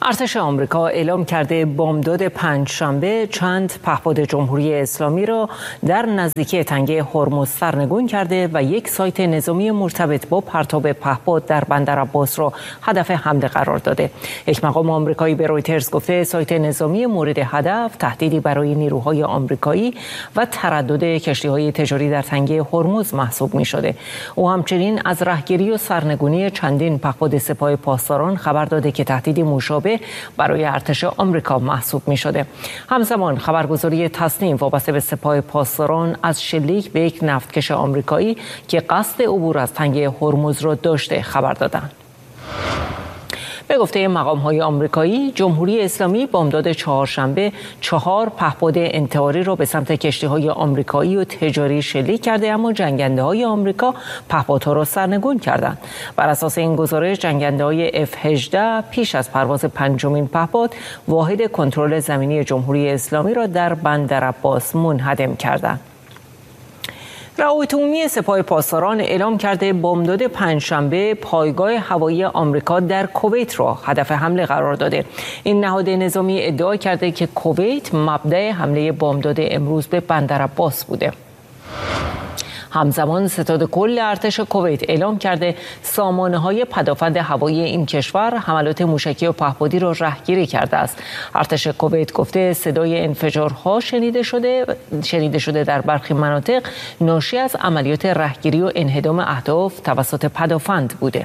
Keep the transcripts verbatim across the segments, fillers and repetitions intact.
ارتش آمریکا اعلام کرده بامداد پنجشنبه چند پهپاد جمهوری اسلامی را در نزدیکی تنگه هرمز سرنگون کرده و یک سایت نظامی مرتبط با پرتاب پهپاد در بندر عباس را هدف حمله قرار داده. یک مقام آمریکایی به رویترز گفته سایت نظامی مورد هدف تهدیدی برای نیروهای آمریکایی و تردد کشتی‌های تجاری در تنگه هرمز محسوب می‌شده. او همچنین از رهگیری و سرنگونی چندین پهپاد سپاه پاسداران خبر داده که تهدیدی مشابه برای ارتش آمریکا محسوب می شده. همزمان خبرگزاری تصنیم وابسته به سپاه پاسداران از شلیک به یک نفتکش آمریکایی که قصد عبور از تنگه هرمز را داشته خبر دادند. به گفته مقام‌های آمریکایی، جمهوری اسلامی بامداد چهارشنبه چهار پهپاد انتحاری را به سمت کشتی‌های آمریکایی و تجاری شلیک کرده، اما جنگنده‌های آمریکا پهپادها را سرنگون کردند. بر اساس این گزارش جنگنده‌های اف هجده پیش از پرواز پنجمین پهپاد واحد کنترل زمینی جمهوری اسلامی را در بندر عباس منهدم کردند. روابط عمومی سپاه پاسداران اعلام کرده بامداد پنجشنبه پایگاه هوایی آمریکا در کویت را هدف حمله قرار داده. این نهاد نظامی ادعا کرده که کویت مبدأ حمله بامداد امروز به بندر عباس بوده. همزمان ستاد کل ارتش کویت اعلام کرده سامانه‌های پدافند هوایی این کشور حملات موشکی و پهپادی را رهگیری کرده است. ارتش کویت گفته صدای انفجارها شنیده شده شنیده شده در برخی مناطق ناشی از عملیات رهگیری و انهدام اهداف توسط پدافند بوده.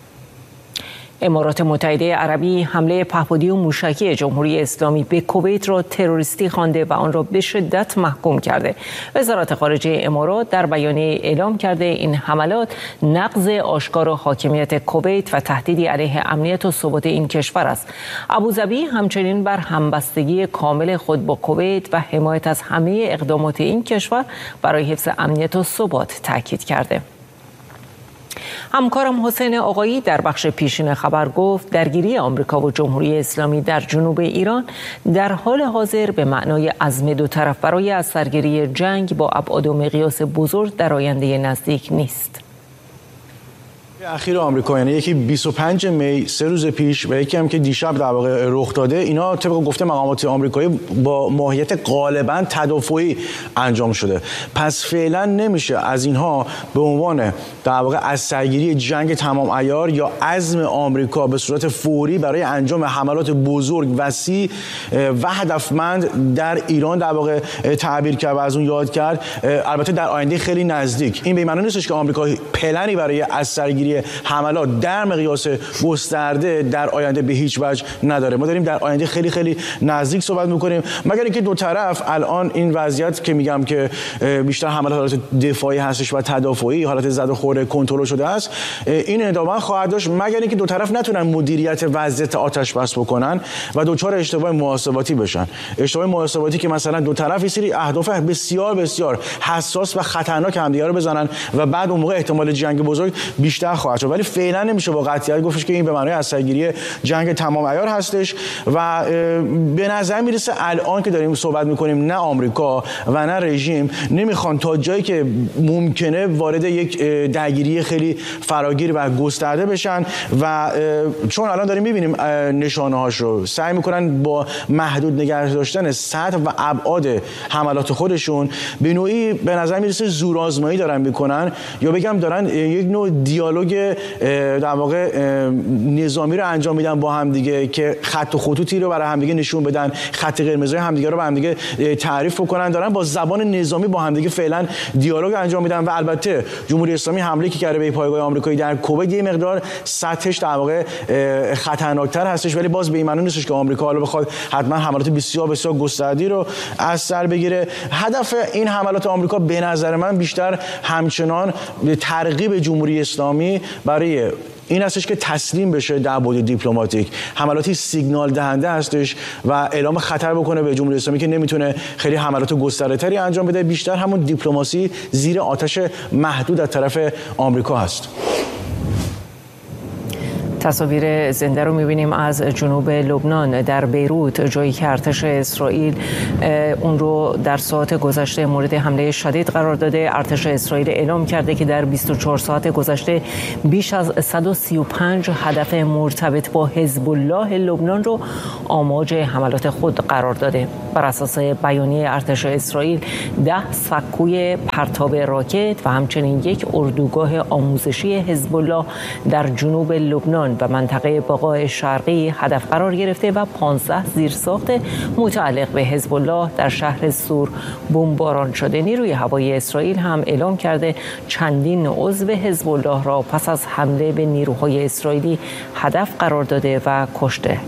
امارات متحده عربی حمله پهپادی و موشکی جمهوری اسلامی به کویت را تروریستی خوانده و آن را به شدت محکوم کرده. وزارت خارجه امارات در بیانیه اعلام کرده این حملات نقض آشکار حاکمیت کویت و تهدیدی علیه امنیت و ثبات این کشور است. ابوظبی همچنین بر همبستگی کامل خود با کویت و حمایت از همه اقدامات این کشور برای حفظ امنیت و ثبات تاکید کرده. همکارم حسین آقایی در بخش پیشین خبر گفت درگیری آمریکا و جمهوری اسلامی در جنوب ایران در حال حاضر به معنای عزم دو طرف برای از سرگیری جنگ با ابعاد و مقیاس بزرگ در آینده نزدیک نیست. اخیر آمریکا، یعنی یکی بیست و پنج می سه روز پیش و یکی هم که دیشب در واقع رخ داده، اینا طبق گفته مقامات آمریکایی با ماهیت غالبا تدافعی انجام شده. پس فعلا نمیشه از اینها به عنوان در واقع از سرگیری جنگ تمام عیار یا عزم آمریکا به صورت فوری برای انجام حملات بزرگ وسیع و هدفمند در ایران در واقع تعبیر کرد و از اون یاد کرد. البته در آینده خیلی نزدیک این به معنی نیستش که آمریکا پلنی برای از سرگیری حملات در مقیاس گسترده در آینده به هیچ وجه نداره. ما داریم در آینده خیلی خیلی نزدیک صحبت می‌کنیم، مگر اینکه دو طرف الان این وضعیت که میگم که بیشتر حملات حالت دفاعی هستش و تدافعی، حالت زد و خورد کنترل شده است، این ادامه خواهد داشت مگر اینکه دو طرف نتونن مدیریت وضعیت آتش بس بکنن و دوچار اشتباه محاسباتی بشن. اشتباه محاسباتی که مثلا دو طرف یه سری اهداف بسیار بسیار حساس و خطرناک همدیگه رو بزنن و بعد اون موقع احتمال جنگ بزرگ بیشتر خواهد شد. ولی فعلا نمیشه با قطعیت گفتش که این به معنای از سرگیری جنگ تمام عیار هستش و به نظر میرسه الان که داریم صحبت میکنیم نه آمریکا و نه رژیم نمیخوان تا جایی که ممکنه وارد یک درگیری خیلی فراگیر و گسترده بشن و چون الان داریم میبینیم نشانه هاش رو، سعی میکنن با محدود نگه داشتن سطح و ابعاد حملات خودشون به نوعی به نظر میرسه زورآزمایی دارن میکنن یا بگم دارن یک نوع دیالوگ در واقع نظامی رو انجام میدن با هم دیگه که خط و خطوطی رو برای هم دیگه نشون بدن، خط قرمزای هم دیگه رو با هم دیگه تعریف بکنن، دارن با زبان نظامی با هم دیگه فعلا دیالوگ انجام میدن. و البته جمهوری اسلامی حمله که کرده به پایگاه آمریکایی در کویت یه مقدار سطحش در واقع خطرناکتر هستش، ولی باز به این معنی نیستش که آمریکا حالا بخواد حتما حملات بسیار بسیار گسترده‌ای رو از سر بگیره. هدف این حملات آمریکا به نظر من بیشتر همچنان ترغیب جمهوری اسلامی برای این هستش که تسلیم بشه در بعد دیپلماتیک. حملاتی سیگنال دهنده هستش و اعلام خطر بکنه به جمهوری اسلامی که نمیتونه خیلی حملات گسترده‌تری انجام بده، بیشتر همون دیپلماسی زیر آتش محدود از طرف آمریکا هست. تصاویر زنده رو می‌بینیم از جنوب لبنان در بیروت، جایی که ارتش اسرائیل اون رو در ساعات گذشته مورد حمله شدید قرار داده. ارتش اسرائیل اعلام کرده که در بیست و چهار ساعت گذشته بیش از صد و سی و پنج هدف مرتبط با حزب الله لبنان رو آماج حملات خود قرار داده. بر اساس بیانیه ارتش اسرائیل ده سکوی پرتاب راکت و همچنین یک اردوگاه آموزشی حزب الله در جنوب لبنان و منطقه باقای شرقی هدف قرار گرفته و پانزده زیرساخت متعلق به حزب الله در شهر سور بمباران شده. نیروی هوایی اسرائیل هم اعلام کرده چندین عضو حزب الله را پس از حمله به نیروهای اسرائیلی هدف قرار داده و کشته.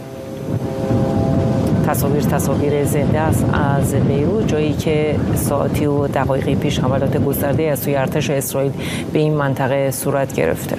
تصاویر تصاویر زنده است از بیروت، جایی که ساعتی و دقایقی پیش حملات گسترده از سوی ارتش اسرائیل به این منطقه صورت گرفته.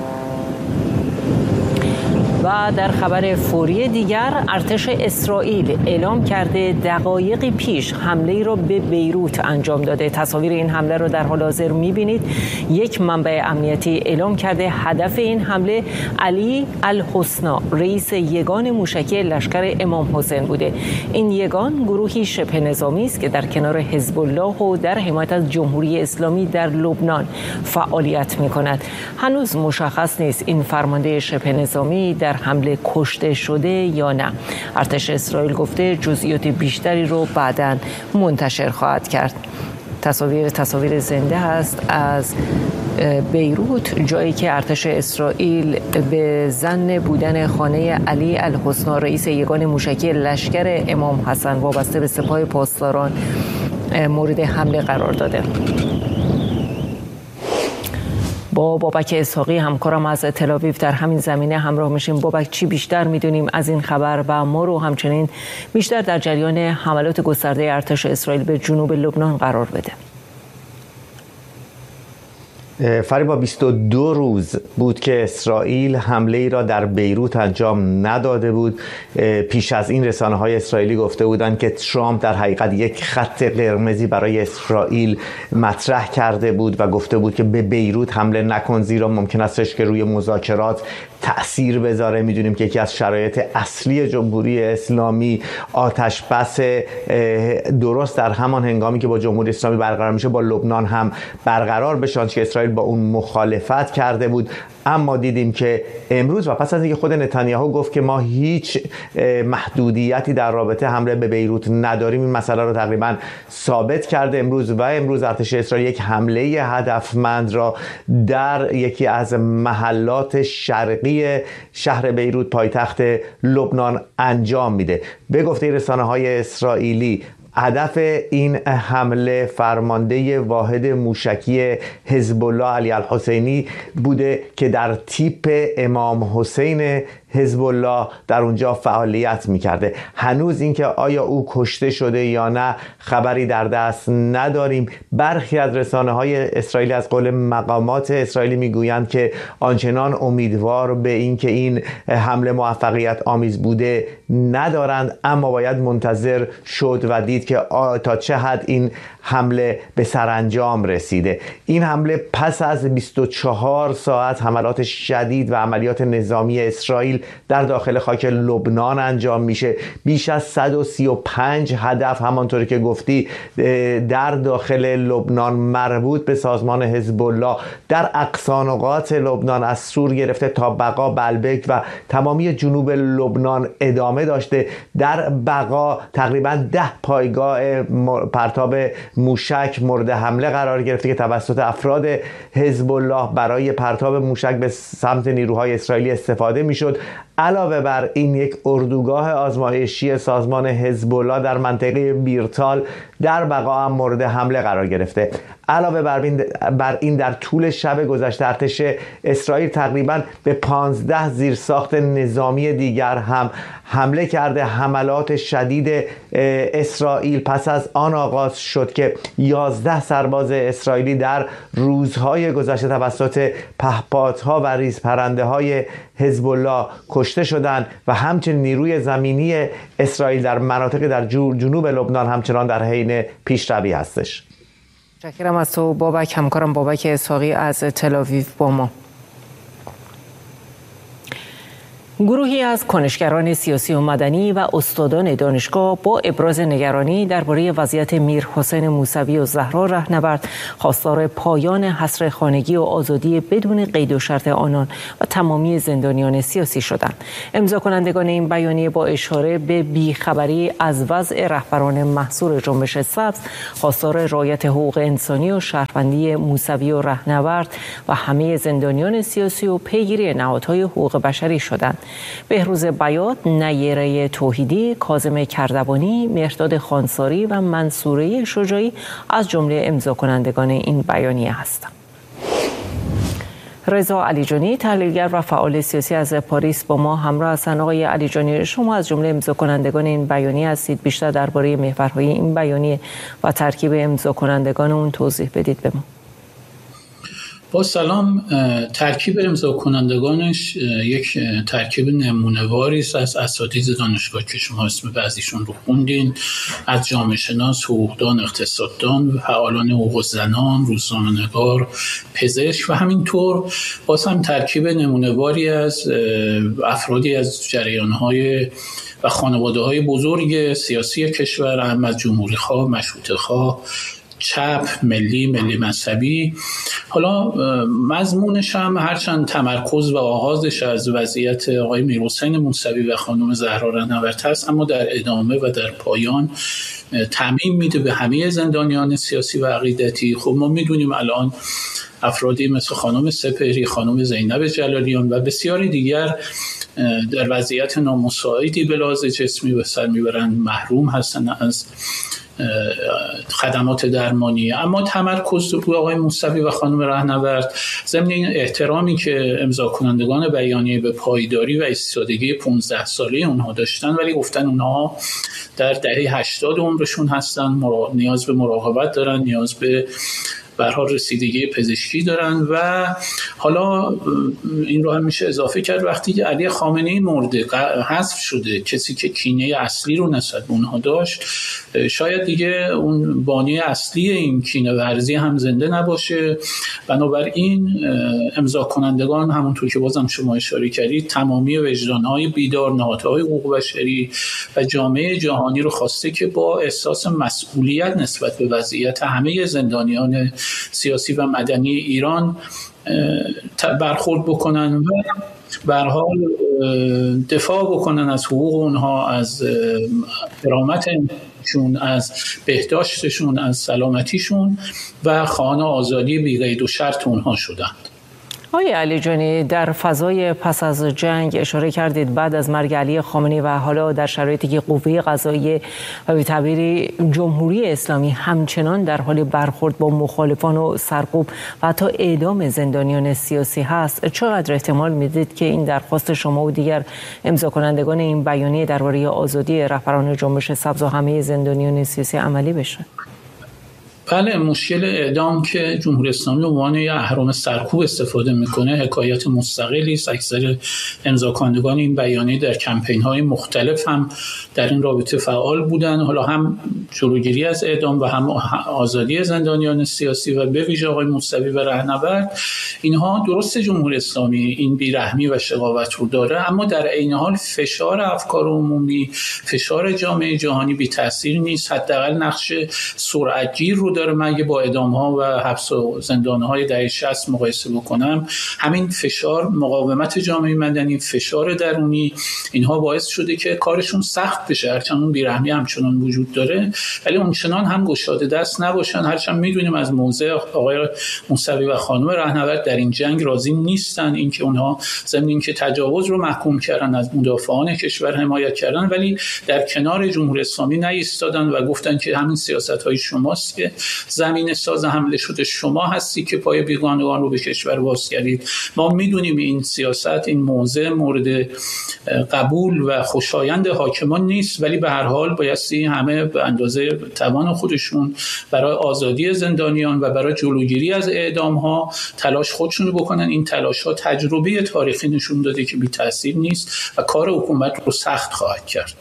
و در خبر فوری دیگر، ارتش اسرائیل اعلام کرده دقایقی پیش حمله را به بیروت انجام داده. تصاویر این حمله را در حال حاضر می‌بینید. یک منبع امنیتی اعلام کرده هدف این حمله علی الحسنا، رئیس یگان موشکی لشکر امام حسین بوده. این یگان گروهی شبه نظامی است که در کنار حزب الله و در حمایت از جمهوری اسلامی در لبنان فعالیت می‌کند. هنوز مشخص نیست این فرمانده شبه نظامی در حمله کشته شده یا نه. ارتش اسرائیل گفته جزئیات بیشتری رو بعداً منتشر خواهد کرد. تصاویر تصاویر زنده است از بیروت، جایی که ارتش اسرائیل به ظن بودن خانه علی الحسنا، رئیس یگان موشکی لشکر امام حسن وابسته به سپاه پاسداران، مورد حمله قرار داده. با بابک اسحاقی همکارم از تل‌آویو در همین زمینه همراه میشیم. بابک، چی بیشتر میدونیم از این خبر و ما رو همچنین بیشتر در جریان حملات گسترده ارتش اسرائیل به جنوب لبنان قرار بده؟ فریبا، بیست و دو روز بود که اسرائیل حمله ای را در بیروت انجام نداده بود. پیش از این رسانه‌های اسرائیلی گفته بودند که ترامپ در حقیقت یک خط قرمزی برای اسرائیل مطرح کرده بود و گفته بود که به بیروت حمله نکن، زیرا ممکن استش که روی مذاکرات تأثیر بذاره. میدونیم که یکی از شرایط اصلی جمهوری اسلامی آتش بس درست در همان هنگامی که با جمهوری اسلامی برقرار میشه با لبنان هم برقرار بشه، که اسرائیل با اون مخالفت کرده بود. اما دیدیم که امروز و پس از اینکه خود نتانیاهو گفت که ما هیچ محدودیتی در رابطه حمله به بیروت نداریم، این مسئله رو تقریبا ثابت کرده امروز. و امروز ارتش اسرائیل یک حمله هدفمند را در یکی از محلات شرقی شهر بیروت، پایتخت لبنان، انجام میده. به گفته رسانه‌های اسرائیلی، هدف این حمله فرمانده واحد موشکی حزب الله علی الحسینی بوده که در تیپ امام حسین حزب الله در اونجا فعالیت میکرده. هنوز اینکه آیا او کشته شده یا نه خبری در دست نداریم. برخی از رسانه‌های اسرائیلی از قول مقامات اسرائیلی میگویند که آنچنان امیدوار به اینکه این حمله موفقیت آمیز بوده ندارند، اما باید منتظر شد و دید که تا چه حد این حمله به سرانجام رسیده. این حمله پس از بیست و چهار ساعت حملات شدید و عملیات نظامی اسرائیل در داخل خاک لبنان انجام میشه. بیش از صد و سی و پنج هدف، همانطوری که گفتی، در داخل لبنان مربوط به سازمان حزب الله در اقصانقاط لبنان از سور گرفته تا بقا، بلبک و تمامی جنوب لبنان ادامه داشته. در بقا تقریبا ده پایگاه پرتاب موشک مورد حمله قرار گرفته که توسط افراد حزب الله برای پرتاب موشک به سمت نیروهای اسرائیلی استفاده میشد. علاوه بر این، یک اردوگاه آزمایشی سازمان حزب الله در منطقه بیرتال در بقا هم مورد حمله قرار گرفته. علاوه بر این در طول شب گذشته ارتش اسرائیل تقریباً به پانزده زیرساخت نظامی دیگر هم حمله کرده. حملات شدید اسرائیل پس از آن آغاز شد که یازده سرباز اسرائیلی در روزهای گذشته توسط پهپادها و ریزپرنده های حزب الله کشته شدند و همچنین نیروی زمینی اسرائیل در مناطق در جنوب لبنان همچنان در حین پیشروی هستش. متشکرم از تو بابک، همکارم بابک اسحاقی از تل‌آویو با ما. گروهی از کنشگران سیاسی و مدنی و استادان دانشگاه با ابراز نگرانی درباره وضعیت میر حسین موسوی و زهرا رهنورد خواستار پایان حصر خانگی و آزادی بدون قید و شرط آنان و تمامی زندانیان سیاسی شدند. امضا کنندگان این بیانیه با اشاره به بیخبری از وضع رهبران محصور جنبش سبز خواستار رعایت حقوق انسانی و شهروندی موسوی و رهنورد و همه زندانیان سیاسی و پیگیری نهادهای حقوق بشری شدند. بهروز بیات، نیره توحیدی، کاظم کردوانی، مهرداد خانساری و منصوره شجاعی از جمله امضا کنندگان این بیانیه هستند. رضا علیجانی، تحلیلگر و فعال سیاسی از پاریس با ما همراه هستند. آقای علیجانی، شما از جمله امضا کنندگان این بیانیه هستید. بیشتر درباره محورهای این بیانیه و ترکیب امضا کنندگان اون توضیح بدید به ما. با سلام. ترکیب امضا کنندگانش یک ترکیب نمونه‌واری است از اساتید دانشگاه که شما اسم بعضیشون رو خوندین، از جامعه شناس، حقوقدان، اقتصاددان، فعالان حقوق زنان، روزنامه‌نگار، پزشک و همینطور باز هم ترکیب نمونه‌واری از افرادی از جریان‌های و خانواده‌های بزرگ سیاسی کشور، هم از جمهوری‌خواه، مشروطه‌خواه، چپ، ملی، ملی مذهبی. حالا مضمونش هم هرچند تمرکز و آغازش از وضعیت آقای میر حسین موسوی و خانم زهرا رهنورد هست، اما در ادامه و در پایان تعمیم میده به همه زندانیان سیاسی و عقیدتی. خب ما میدونیم الان افرادی مثل خانم سپهری، خانم زینب جلالیان و بسیاری دیگر در وضعیت نامساعدی به لحاظ جسمی به سر میبرند، محروم هستن از خدمات درمانی. اما تمرکز روی آقای موسوی و خانم رهنورد ضمن این احترامی که امضا کنندگان بیانیه به پایداری و ایستادگی پانزده ساله اونها داشتن، ولی گفتن اونها در دهه هشتاد عمرشون هستن، نیاز به مراقبت دارن، نیاز به به هر حال رسیدگی پزشکی دارن. و حالا این رو هم میشه اضافه کرد وقتی که علی خامنه‌ای مرده، حذف شده کسی که کینه اصلی رو نسبت به اونها داشت، شاید دیگه اون بانی اصلی این کینه ورزی هم زنده نباشه. بنابراین امضا کنندگان همونطور که بازم شما اشاره کردید تمامی وجدان‌های بیدار، نهادهای حقوق بشری و جامعه جهانی رو خواسته که با احساس مسئولیت نسبت به وضعیت همه زندانیان سیاسی و مدنی ایران برخورد بکنن و به هر حال دفاع بکنن از حقوق اونها، از کرامتشون، از بهداشتشون، از سلامتیشون و خواهان آزادی بی قید و شرط اونها شدند. آقای علیجانی، در فضای پس از جنگ اشاره کردید بعد از مرگ علی خامنه‌ای و حالا در شرایطی که قوه قضاییه و به تعبیر جمهوری اسلامی همچنان در حال برخورد با مخالفان و سرکوب و حتی اعدام زندانیان سیاسی هست، چقدر احتمال میدید که این درخواست شما و دیگر امضا کنندگان این بیانیه درباره آزادی رهبران جنبش سبز و همه زندانیان سیاسی عملی بشه؟ بله، مشکل اعدام که جمهوری اسلامی به عنوان یک اهرم سرکوب استفاده میکنه حکایت مستقلی است. اکثر امضا کنندگان این بیانیه در کمپین‌های مختلف هم در این رابطه فعال بودن، حالا هم جلوگیری از اعدام و هم آزادی زندانیان سیاسی و به ویژه آقای موسوی و رهنورد. اینها درست جمهوری اسلامی این بیرحمی و شقاوت رو داره، اما در عین حال فشار افکار عمومی، فشار جامعه جهانی بی تاثیر نیست. حداقل نقش سرعتگیر رو داره. من اگه با اعدام‌ها و حبس و زندان‌های دهه شصت مقایسه بکنم، همین فشار، مقاومت جامعه مدنی، فشار درونی، اینها باعث شده که کارشون سخت بشه. هرچند اون بیرحمی همچنان وجود داره ولی اونچنان هم گشاده دست نباشن. هرچند میدونیم از موضع آقای موسوی و خانم رهنورد در این جنگ راضی نیستن، اینکه اونها ضمن اینکه تجاوز رو محکوم کردن از مدافعان کشور حمایت کردن، ولی در کنار جمهوری اسلامی نایستادن و گفتن که همین سیاست‌های شماست که زمین ساز حمله شده، شما هستی که پای بیگانگان رو به کشور باز کردید. ما میدونیم این سیاست، این موضع مورد قبول و خوشایند حاکمان نیست، ولی به هر حال بایستی همه به اندازه توان خودشون برای آزادی زندانیان و برای جلوگیری از اعدام ها تلاش خودشون بکنن. این تلاش ها تجربه تاریخی نشون داده که بی تاثیر نیست و کار حکومت رو سخت خواهد کرد.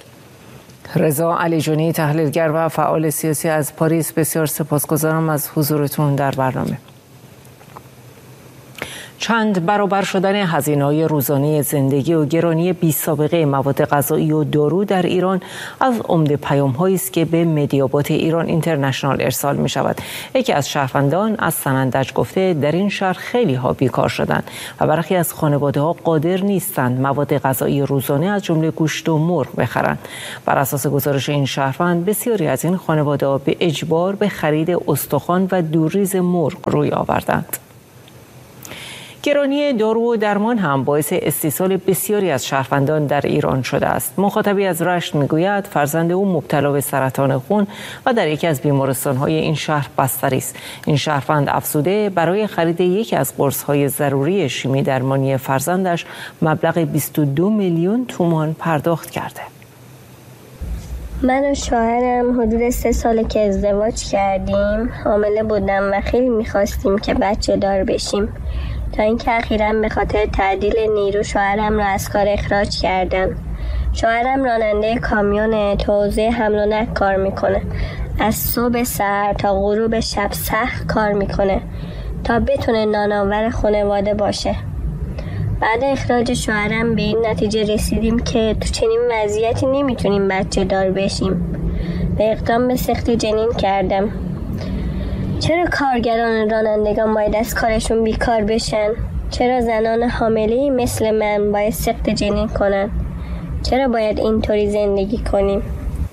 رضا علیجانی، تحلیلگر و فعال سیاسی از پاریس، بسیار سپاسگزارم از حضورتون در برنامه. چند برابر شدن هزینه‌های روزانه زندگی و گرانی بی‌سابقه مواد غذایی و دارو در ایران از عمده پیام‌هایی است که به مدیابات ایران اینترنشنال ارسال می‌شود. یکی از شهروندان از سنندج گفته در این شهر خیلی ها بیکار شدند و برخی از خانواده‌ها قادر نیستند مواد غذایی روزانه از جمله گوشت و مرغ بخرند. بر اساس گزارش این شهروند بسیاری از این خانواده‌ها به اجبار به خرید استخوان و دوریز مرغ روی آوردند. گرانی دارو و درمان هم باعث استیصال بسیاری از شهروندان در ایران شده است. مخاطبی از رشت میگوید فرزند او مبتلا به سرطان خون و در یکی از بیمارستان‌های این شهر بستری است. این شهروند افزوده برای خرید یکی از قرص‌های ضروری شیمی درمانی فرزندش مبلغ بیست و دو میلیون تومان پرداخت کرده. من و شوهرم حدود سه ساله که ازدواج کردیم. حامله بودم و خیلی می‌خواستیم که بچه دار بشیم، تا اینکه اخیراً به خاطر تعدیل نیرو شوهرم را از کار اخراج کردن. شوهرم راننده کامیون تو حوزه حمل و نقل کار میکنه. از صبح سحر تا غروب شب سخت کار میکنه تا بتونه نانآور خانواده باشه. بعد اخراج شوهرم به این نتیجه رسیدیم که تو چنین وضعیتی نمیتونیم بچه دار بشیم. به اقدام به سخت جنین کردم. چرا کارگران رانندگان باید از کارشون بیکار بشن؟ چرا زنان حامله‌ای مثل من باید سخت جنین کنن؟ چرا باید اینطوری زندگی کنیم؟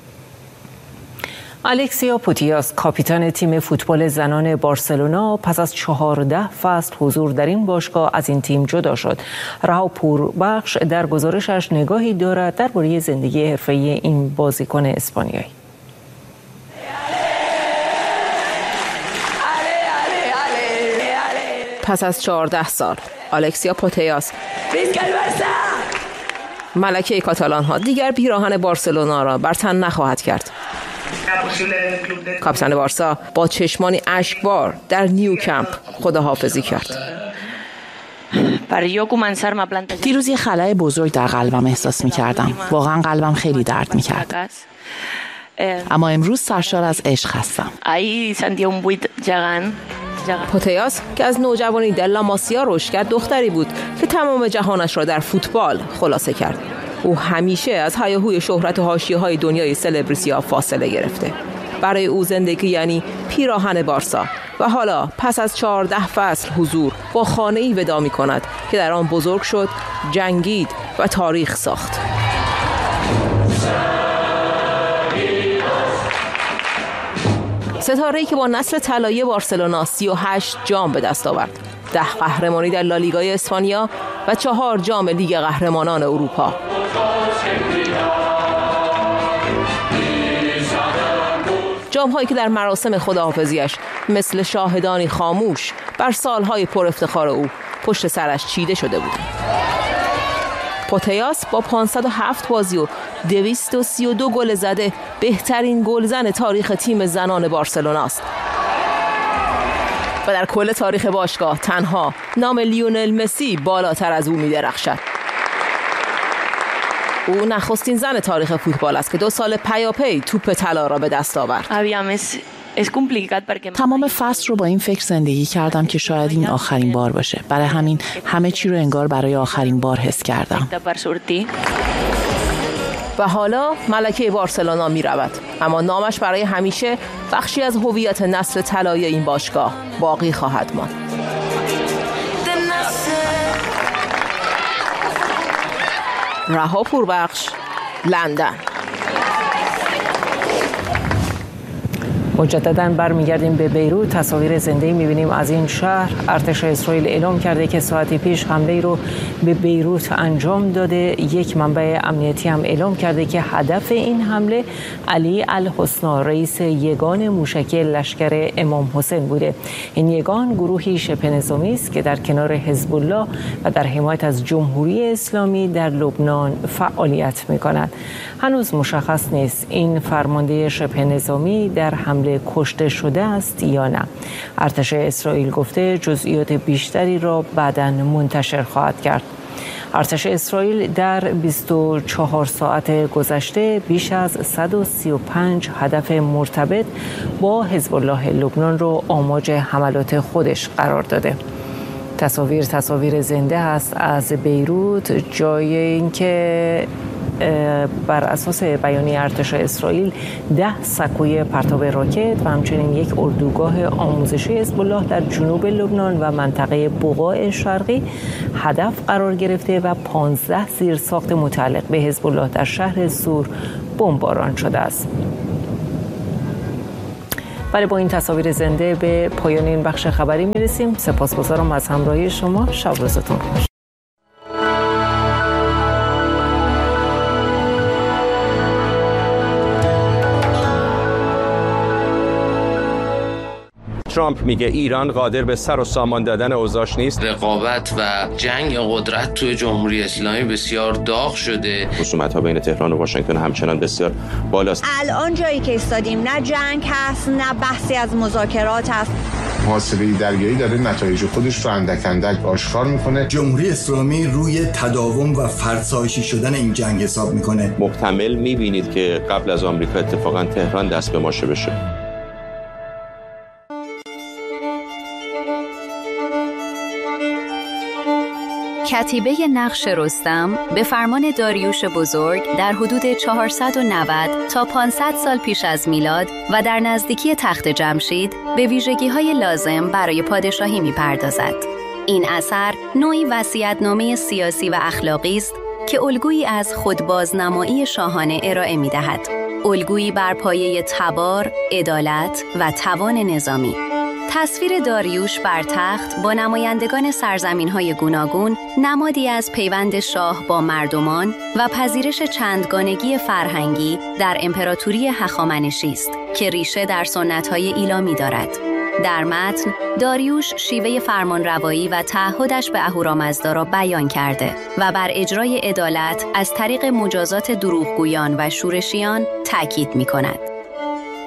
الکسیا پوتیاس کاپیتان تیم فوتبال زنان بارسلونا پس از چهارده فصل حضور در این باشگاه از این تیم جدا شد. رها پوربخش در گزارشش نگاهی دارد درباره زندگی حرفه‌ای این بازیکن اسپانیایی. پس از چهارده سال الکسیا پوتیاس ملکه کاتالان ها دیگر پیراهن بارسلونا را بر تن نخواهد کرد. کاپیتان بارسا با چشمانی اشکبار در نیو کمپ خداحافظی کرد. دیروز یه خلأ بزرگ در قلبم احساس می کردم. واقعا قلبم خیلی درد می کرد. اما امروز سرشار از عشق هستم. پوتیاس که از نوجوانی در لاماسیا رشد کرد دختری بود که تمام جهانش را در فوتبال خلاصه کرد. او همیشه از هیاهوی شهرت و حاشیه‌های دنیای سلبریتی‌ها فاصله گرفته. برای او زندگی یعنی پیراهن بارسا و حالا پس از چهارده فصل حضور با خانه‌ای وداع می‌کند که در آن بزرگ شد، جنگید و تاریخ ساخت. ستاره‌ای که با نسل طلایی بارسلونا سی و هشت جام به دست آورد، ده قهرمانی در لالیگای اسپانیا و چهار جام لیگ قهرمانان اروپا. جام‌هایی که در مراسم خداحافظیش مثل شاهدانی خاموش بر سالهای پر افتخار او پشت سرش چیده شده بود. پوتیاس با پانصد و هفت بازی و دویست و سی و دو گل زده بهترین گلزن تاریخ تیم زنان بارسلونا است. و در کل تاریخ باشگاه تنها نام لیونل مسی بالاتر از او می‌درخشد. او نخستین زن تاریخ فوتبال است که دو سال پیاپی توپ طلا را به دست آورد. تمام فصل رو با این فکر زندگی کردم که شاید این آخرین بار باشه. برای همین همه چی رو انگار برای آخرین بار حس کردم. و حالا ملکه بارسلونا می رود، اما نامش برای همیشه بخشی از هویت نسل طلایی این باشگاه باقی خواهد ماند. رها پوربخش، لندن. مجدداً برمیگردیم به بیروت. تصاویر زنده می‌بینیم از این شهر. ارتش اسرائیل اعلام کرده که ساعتی پیش حمله رو به بیروت انجام داده. یک منبع امنیتی هم اعلام کرده که هدف این حمله علی الحسنا، رئیس یگان موشکی لشکر امام حسین بوده. این یگان گروهی شبه نظامی است که در کنار حزب الله و در حمایت از جمهوری اسلامی در لبنان فعالیت می‌کند. هنوز مشخص نیست این فرمانده شبه نظامی در حمله کشته شده است یا نه. ارتش اسرائیل گفته جزئیات بیشتری را بعداً منتشر خواهد کرد. ارتش اسرائیل در بیست و چهار ساعت گذشته بیش از صد و سی و پنج هدف مرتبط با حزب الله لبنان را آماج حملات خودش قرار داده. تصاویر تصاویر زنده هست از بیروت، جای اینکه بر اساس بیانیه ارتش اسرائیل ده سکوی پرتاب راکت و همچنین یک اردوگاه آموزشی حزب الله در جنوب لبنان و منطقه بقاع شرقی هدف قرار گرفته و پانزده زیرساخت متعلق به حزب الله در شهر سور بمباران شده است. ولی با این تصاویر زنده به پایان این بخش خبری میرسیم. سپاسگزارم از همراهی شما. شب روزتون خوش. ترامپ میگه ایران قادر به سر و سامان دادن اوضاعش نیست. رقابت و جنگ قدرت توی جمهوری اسلامی بسیار داغ شده. خصومت‌ها بین تهران و واشنگتن همچنان بسیار بالاست. الان جایی که ایستادیم نه جنگ هست نه بحثی از مذاکرات هست. محاصره دریایی داره نتایج خودش رو اندک اندک آشکار میکنه. جمهوری اسلامی روی تداوم و فرسایشی شدن این جنگ حساب میکنه. محتمل میبینید که قبل از آمریکا اتفاقا تهران دست به ماشه بشه. کتیبه نقش رستم به فرمان داریوش بزرگ در حدود چهارصد و نود تا پانصد سال پیش از میلاد و در نزدیکی تخت جمشید به ویژگی‌های لازم برای پادشاهی می‌پردازد. این اثر نوعی وصیت‌نامه سیاسی و اخلاقی است که الگویی از خودبازنمایی شاهانه ارائه می‌دهد. الگویی بر پایه تبار، عدالت و توان نظامی. تصویر داریوش بر تخت با نمایندگان سرزمین‌های گوناگون نمادی از پیوند شاه با مردمان و پذیرش چندگانگی فرهنگی در امپراتوری هخامنشی است که ریشه در سنت‌های ایلامی دارد. در متن داریوش شیوه فرمانروایی و تعهدش به اهورامزدا را بیان کرده و بر اجرای عدالت از طریق مجازات دروغگویان و شورشیان تاکید می‌کند.